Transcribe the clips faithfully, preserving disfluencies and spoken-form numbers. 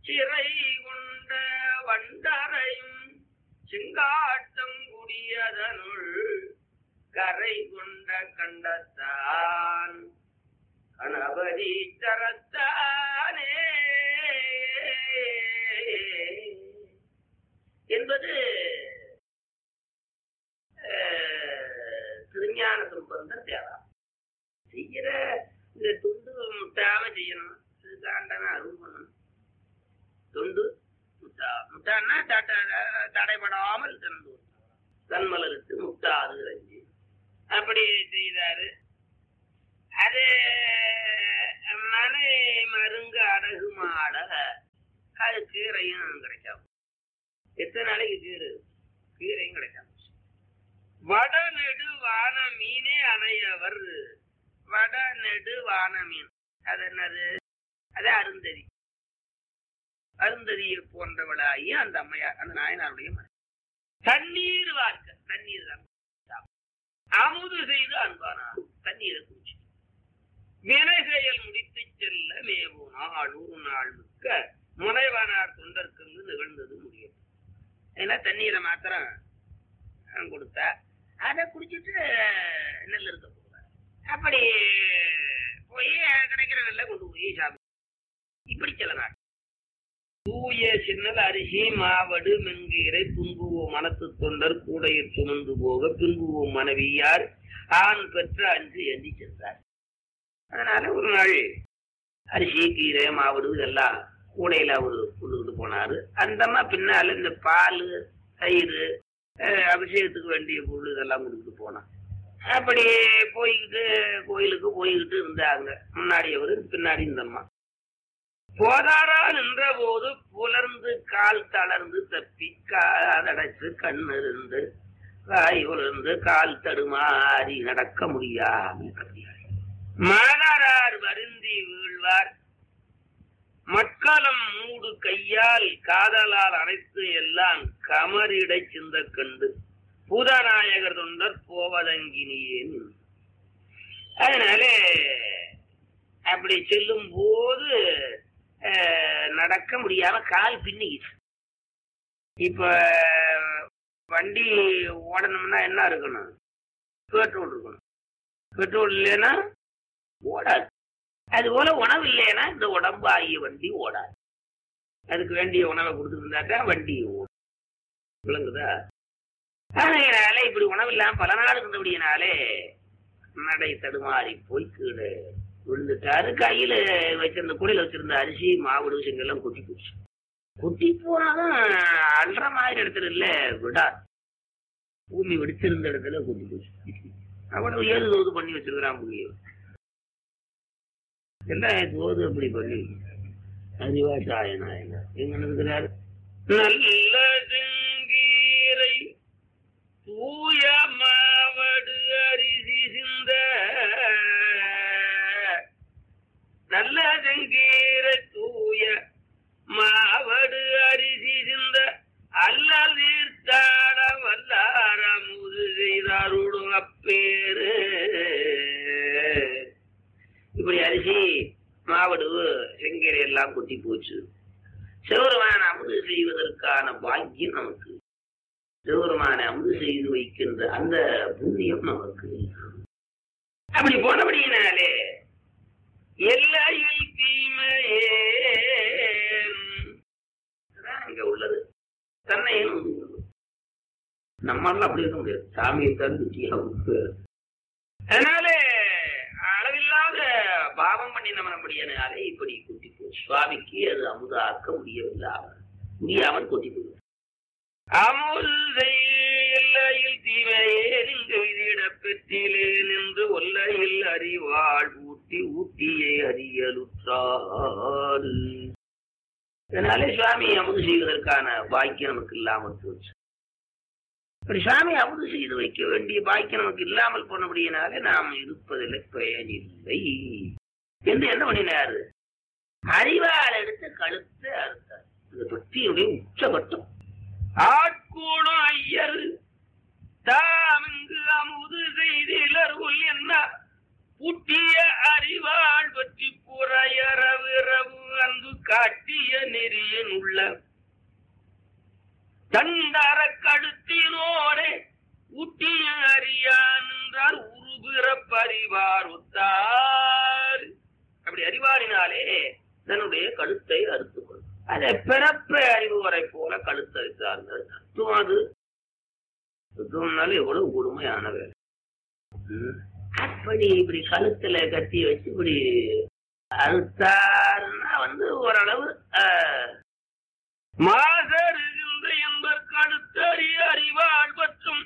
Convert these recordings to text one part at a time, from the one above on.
சிறை கொண்ட வண்டரையும் செங்காட்டம் குடியதனுள் கரை கொண்ட கண்டத்தான் கணபதி தரத்தானே என்பது திருஞான சம்பந்தர் தேவா. செய்கிற இந்த துண்டு முட்டாம செய்யணும். இதுக்காண்டான அருள் பண்ணணும். தொண்டு முட்டா முட்டான்னா தடைபடாமல் திறந்து தன்மலருக்கு முட்டாது ரஞ்சி அப்படி செய்தாரு. அது மனை மருங்கு அடகு மாட அது கீரையும் கிடைக்காம எத்தனை நாளைக்கு கீரை கீரையும் கிடைக்காம. வடநெடு வான மீனே அணையவர். வடநெடு வான மீன் அது என்னது? அது அருந்ததி. அருந்ததியை போன்றவளாகி அந்த அம்மையார் அந்த நாயனாருடைய மனை. தண்ணீர் வார்க்க தண்ணீர் தான் அமுது செய்து அன்பானார். தண்ணீரை குடிச்சு வினை செயல் முடித்து செல்ல மேவு நாள் ஒரு நாள் மிக்க முனைவனார் தொண்டற்கு நிகழ்ந்தது முடியும். ஏன்னா தண்ணீரை மாத்திரம் கொடுத்தா அதை குடிச்சிட்டு நெல் இருக்க போவார். அப்படி போய் கிடைக்கிற நெல்லை கொண்டு போய் சாப்பிடு. இப்படி சில நாள் தூய சின்னல் அரிசி மாவடு மென்கீரை துன்புவோம் மனத்து தொண்டர் கூடையில் சுமந்து போக பின்புவோம் மனைவியார் ஆண் பெற்ற அன்று எண்ணி சென்றார். அதனால ஒரு நாள் அரிசி கீரை மாவடு இதெல்லாம் கூடையில அவரு கொண்டுகிட்டு போனாரு. அந்தம்மா பின்னால இந்த பால் தயிர் அபிஷேகத்துக்கு வேண்டிய பொருள் இதெல்லாம் கொடுத்துட்டு போனான். அப்படி போய்கிட்டு கோயிலுக்கு போய்கிட்டு இருந்தாங்க. முன்னாடி அவரு பின்னாடி இந்தம்மா போதாரா நின்ற போது புலர்ந்து கால் தளர்ந்து தப்பி காதடைச்சு கண்ணு இருந்து காய் உலர்ந்து கால் தடுமாறி நடக்க முடியாமல் மாதாரார் வருந்தி வீழ்வார். மட்களம் மூடு கையால் காதலால் அனைத்து எல்லாம் கமரிடை சிந்த கண்டு பூதநாயகர் தொண்டர் போவதங்கினியேன். அதனால அப்படி செல்லும் போது நடக்க முடியாம கால் பின்னிக்கிச்சு. இப்ப வண்டி ஓடணும்னா என்ன இருக்கணும்? பெட்ரோல் இருக்கணும். பெட்ரோல் இல்லைன்னா ஓடாது. அது போல உணவு இல்லைன்னா இந்த உடம்பு ஆகிய வண்டி ஓடாது. அதுக்கு வேண்டிய உணவை கொடுத்துருந்தாக்கா வண்டி ஓடும். விளங்குதா? அதனால இப்படி உணவு இல்லாம பல நாள் இருந்தபடியினாலே நடை தடுமாறி போய் கீழே விழுந்துட்டாரு. கையில வச்சிருந்த கூடையில வச்சிருந்த அரிசி மாவுடு செங்கெல்லாம் கொட்டி போச்சு. கொட்டி போனாலும் அல்ற மாதிரி இடத்துல இல்ல விடா பூமி வெடிச்சிருந்த இடத்துல கொட்டி போச்சு. அவ்வளவு ஏது தோது பண்ணி வச்சிருக்கிறான் பூமியை. எல்லாம் தோது அப்படி பண்ணி அறிவா சாயனாயனா எங்க இருக்கிறாரு? நல்ல செங்கீரை தூய மாவடு அரிசி சிந்த நல்ல செங்கீரை தூய மாவடு அரிசி சிந்த அல்லல் தீர்த்தாட வல்லார முது செய்தாருடும் அப்பேரு. இப்படி அரிசி மாவடு செங்கீரை எல்லாம் கொட்டி போச்சு. சிவருமான அமுது செய்வதற்கான பாக்கியம் நமக்கு, சிவருமான அமுது செய்து வைக்கின்ற அந்த புண்ணியம் நமக்கு. அப்படி போனபடியினாலே எல்லையில் தீமையே இங்க உள்ளது. தன்னையும் நம்மளால அப்படி இருக்க முடியாது. சாமியை தான் குட்டியாவுக்கு. அதனால அளவில்லாத பாவம் பண்ணி நம்ம நம்முடையனாலே இப்படி குட்டி போச்சு. சுவாமிக்கு அது அமுதாக்க முடியவில்லை, முடியாமல் கொட்டி போகுது. அமுதை எல்லையில் தீமையே நின்று விதியிட பெற்றிலே நின்று ஒல்லையில் அறிவாள் ஊட்டி ஊட்டியை அறியலுற்றாரு. இதனாலே சுவாமி அமுது செய்வதற்கான பாக்கியம் நமக்கு இல்லாமல் போச்சு. அப்படி சுவாமி அமுது செய்து வைக்க வேண்டிய பாக்கியம் நமக்கு இல்லாமல் போனபடியினாலே நாம் இருப்பதில்லை, பயனில்லை என்று என்ன பண்ணினாரு? அறிவால் எடுத்து கழுத்து அறுத்தார். இந்த பக்தியுடைய உச்சபட்டம். ஆட்கூடும் ஐயர் தாமிங்கு அமுது செய்திலர் என்ன ஊட்டிய அறிவாள் பற்றி புறையறவிரவு அன்பு காட்டிய நெறியின் உள்ள தண்டர கழுத்தினோடே ஊட்டிய அறியான் என்றார் உருபிற பறிவார் ஒத்தார். அப்படி அறிவாரினாலே தன்னுடைய கழுத்தை அறுத்துக் கொள்ளும். அதை பிறப்ப அறிவு வரை போல கழுத்து அறுத்தார்கள். தத்துவம் அது தத்துவம்னால எவ்வளவு கொடுமையான வேலை. அப்படி இப்படி கழுத்துல கத்தி வச்சு இப்படி அறுத்தாருன்னா வந்து ஓரளவு மாசருகின்ற என்பர் கழுத்தறி அறிவாள் பற்றும்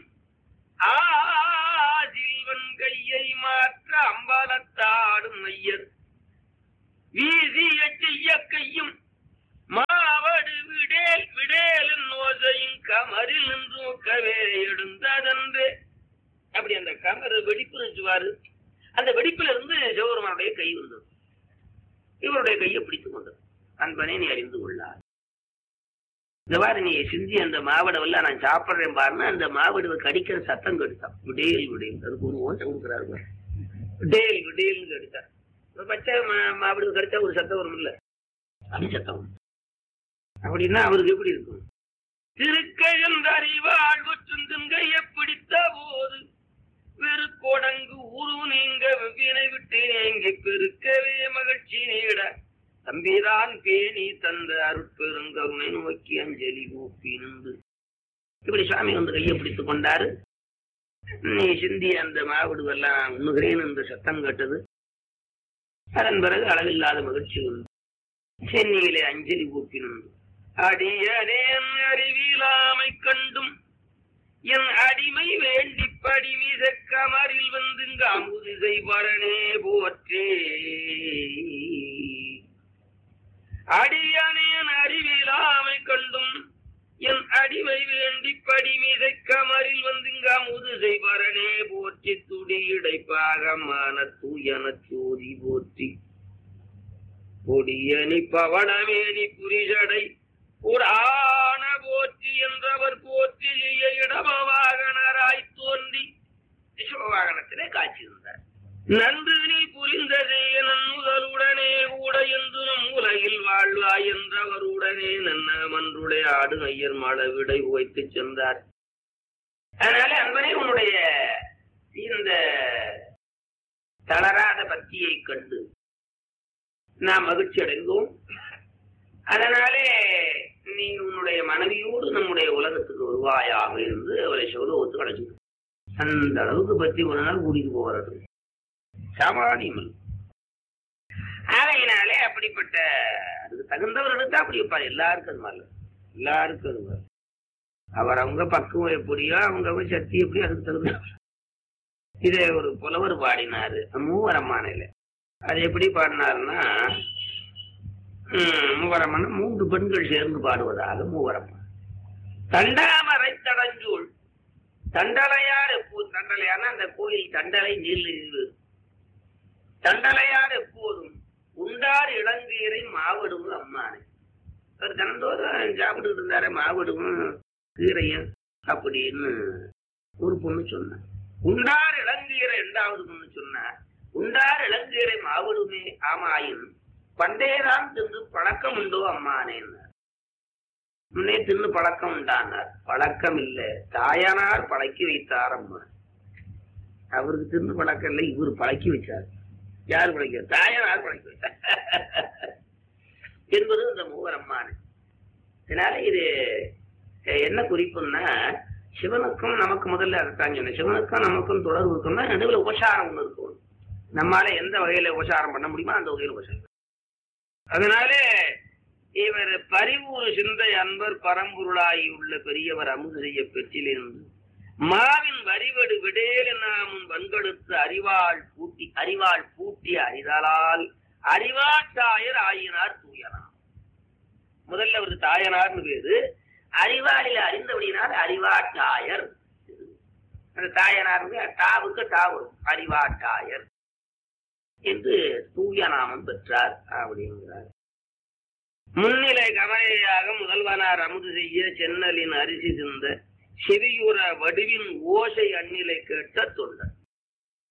ஆசில்வன் கையை மாற்ற அம்பலத்தாடும் ஐயர் வீசிய செய்ய கையும் மாவடு விடேல் விடேலின் நோசையும் கமரில் நின்றூக்கவே எடுந்ததன்று. அப்படி அந்த கமரு வெடிப்பு நினைச்சுவாரு. அந்த வெடிப்புல இருந்து சிவபெருமானுடைய கை வந்தது. இவருடைய கையை பிடித்துக் கொண்டது. அன்பனை நீ அறிந்து கொள்ளார். இந்த மாதிரி நீ சிந்தி அந்த மாவடவெல்லாம் நான் சாப்பிட்றேன் பாருன்னா அந்த மாவடுவை கடிக்கிற சத்தம் கெடுத்தான். விடேல் விடேல் அதுக்கு ஒரு ஓட்டம் கொடுக்குறாரு. விடேல் விடேல்னு கடித்தார். பச்சை மாவடுவை கடிச்சா ஒரு சத்தம் வரும் இல்ல, அப்படி சத்தம். அப்படின்னா அவருக்கு எப்படி இருக்கும்? திருக்கையந்த அறிவாள் கையை பிடித்த போது வெறு கொடங்கு உரு நீங்க வெவ்வினை விட்டு நீங்கி பெருக்கவே மகிழ்ச்சி நீட தம்பிதான் பேணி தந்த அருட்பெருங்கருணை நோக்கி அஞ்சலி ஊப்பி நின்று. இப்படி சுவாமி வந்து கையை பிடித்துக் கொண்டாரு. நீ சிந்திய அந்த மாவிடுவெல்லாம் உண்ணுகிறேன் என்று சத்தம் கேட்டது. அதன் பிறகு அளவில்லாத மகிழ்ச்சி உண்டு. சென்னியிலே அஞ்சலி ஊப்பி நின்று அடியனேன் அறிவிலாமை கண்டும் என் அடிமை வேண்டி படிமிச கமரில் வந்துங்க அமுதிசை பரணே போற்றே. அடியனேன் அறிவிலாமை கண்டும் என் அடிமை வேண்டி படிமிசை கமரில் வந்துங்க அமுதிசை பரணே போற்றி துடியடைப்பாகமான தூயன சோதி போற்றி கொடியனி பவனமேனி புரிஷடை ஒரு ஆன போற்றி என்றவர் போற்றி இடமவாகனராய் தோன்றி சிவவாகனத்திலே காட்சியிருந்தார். நன்று நீ புரிந்ததே நன்முதலுடனே கூட என்று நம் உலகில் வாழ்வாய் என்றவருடனே நன்ன மன்றுடைய ஆடு ஐயர் மழ விடை உவைத்து சென்றார். அதனால அன்பனே உன்னுடைய இந்த தளராத பக்தியை கண்டு நாம் மகிழ்ச்சி அடைந்தோம். அதனாலே நீ உன்னுடைய மனைவியோடு நம்முடைய உலகத்துக்கு வருவாயாக இருந்து அவரை சிவலோகத்துக்கு அழைச்சிட்டு அந்த அளவுக்கு பற்றி ஒரு நாள் கூட்டிட்டு போகிறது சாமானியம். ஆகையினாலே அப்படிப்பட்ட அதுக்கு தகுந்தவர்களுக்கு அப்படி வைப்பார். எல்லாருக்கும் அது மாதிரி எல்லாருக்கும் அது மாதிரி அவர் அவங்க பக்குவம் எப்படியோ அவங்க சக்தி எப்படி அதுக்கு தகுந்த. இதை ஒரு புலவர் பாடினாரு மூவரமானையில. அது எப்படி பாடினாருன்னா மூவரமான மூன்று பெண்கள் சேர்ந்து பாடுவதாக மூவரமா. தண்டாமரை தடஞ்சூள் தண்டலையார் எப்போது தண்டலையான அந்த கோயில் தண்டலை நீல் தண்டலையார் எப்போதும் உண்டார் இளங்கீரை மாவடும் அம்மானை. அவர் தினந்தோறும் சாப்பிட்டு இருந்தார மாவடும் கீரையும் அப்படின்னு ஒரு பொண்ணு சொன்னார். உண்டார் இளங்கீரை இரண்டாவது பொண்ணு சொன்னார். உண்டார் இளங்கீரை மாவடுமே ஆமாயின் பண்டேதான் தின்னு பழக்கம் உண்டோ அம்மானேன்னார். முன்னே தின்னு பழக்கம் உண்டானார். பழக்கம் இல்லை, தாயானார் பழக்கி வைத்தார் அம்மா. அவருக்கு தின்னு பழக்கம் இல்லை, இவரு பழக்கி வச்சார். யாரு பழக்க? தாயானார் பழக்கி வைத்தார் என்பது இந்த மூவர் அம்மானு. அதனால இது என்ன குறிப்புன்னா சிவனுக்கும் நமக்கு முதல்ல அதுதான் சொன்ன. சிவனுக்கும் நமக்கும் தொடர்பு இருக்குன்னா நடுவில் உபசாரம் ஒன்று இருக்கும். நம்மளால எந்த வகையில உபசாரம் பண்ண முடியுமோ அந்த வகையில உபசாரம். அதனாலே இவர் பரிவூறு சிந்தை அன்பர் பரம்பொருளாய் உள்ள பெரியவர் அமுது செய்ய பெற்றிலிருந்து மாவின் வரிவடு விடேல நாமும் வன்கெடுத்து அறிவாள் பூட்டி அறிவாள் பூட்டிய அறிதலால் அறிவாட்டாயர் ஆயினார் தூயனார். முதல்ல அவருக்கு தாயனார்னு பேரு. அறிவாளில அறிந்தபடினார் அறிவாட்டாயர். அந்த தாயனார் டாவுக்கு டாவு அறிவாட்டாயர் என்று தூய நாமம் பெற்றார் அப்படிங்கிறார். முன்னிலை கவலையாக முதல்வனார் அமுது செய்ய சென்னலின் அரிசி சிந்த செவியுற வடிவின் ஓசை அந்நிலை கேட்ட தொண்டர்.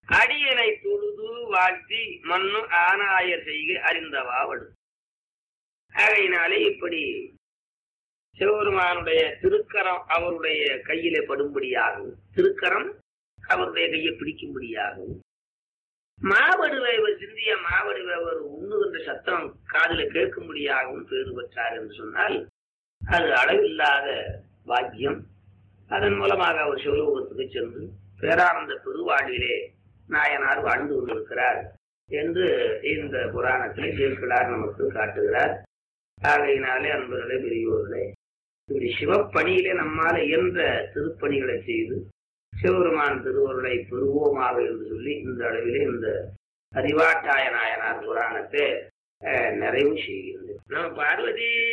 அடியனை தொழுது வாழ்த்தி மண்ணு ஆனாய செய்கை அறிந்தவாவடு. ஆகையினாலே இப்படி சிவபெருமானுடைய திருக்கரம் அவருடைய கையிலே படும்படியாகவும், திருக்கரம் அவருடைய கையை பிடிக்கும்படியாகவும், மாவடுவை சிந்திய மாவடுவை அவர் உண்ணுகின்ற சத்தம் காதில கேட்கும்படியாகவும் பேறு பெற்றார் என்று சொன்னால் அது அளவில்லாத பாக்கியம். அதன் மூலமாக அவர் சிவலோகத்துக்கு சென்று பேரானந்த பெருவாழ்விலே நாயனார் வாழ்ந்து கொண்டிருக்கிறார் என்று இந்த புராணத்திலே சேர்க்கிறார் நமக்கு காட்டுகிறார். ஆகையினாலே அன்பர்களே, பெரியோர்களே, இப்படி சிவப்பணியிலே நம்மால் இயன்ற திருப்பணிகளை செய்து சிவபெருமான் திருவருளை பெறுவோமாக என்று சொல்லி இந்த அளவிலே இந்த அறிவாட்டாய நாயனார் புராணத்தை நிறைவு செய்கிறது. நம்ம பார்வதி